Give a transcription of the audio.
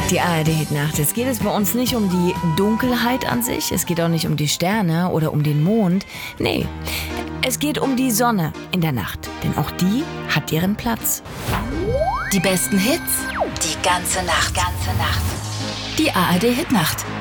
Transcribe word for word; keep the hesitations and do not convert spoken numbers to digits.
Die A R D-Hitnacht. Jetzt geht es bei uns nicht um die Dunkelheit an sich, es geht auch nicht um die Sterne oder um den Mond. Nee, es geht um die Sonne in der Nacht, denn auch die hat ihren Platz. Die besten Hits, die ganze Nacht. Ganze Nacht. Die A R D-Hitnacht.